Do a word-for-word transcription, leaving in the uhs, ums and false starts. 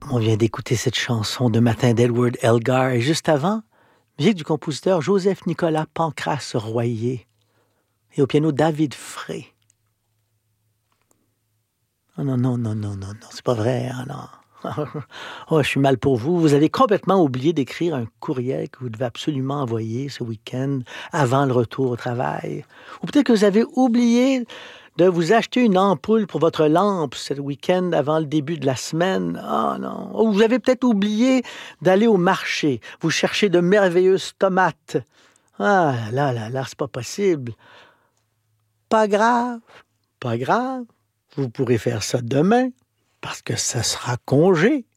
On vient d'écouter cette chanson de Matin d'Edward Elgar et juste avant, musique du compositeur Joseph-Nicolas Pancrace Royer et au piano David Frey. Oh non, non, non, non, non, non, c'est pas vrai, hein, non. Oh, je suis mal pour vous. Vous avez complètement oublié d'écrire un courriel que vous devez absolument envoyer ce week-end avant le retour au travail. Ou peut-être que vous avez oublié de vous acheter une ampoule pour votre lampe ce week-end avant le début de la semaine. Oh non. Ou vous avez peut-être oublié d'aller au marché. Vous cherchez de merveilleuses tomates. Ah là là là, c'est pas possible. Pas grave, pas grave. Vous pourrez faire ça demain parce que ça sera congé.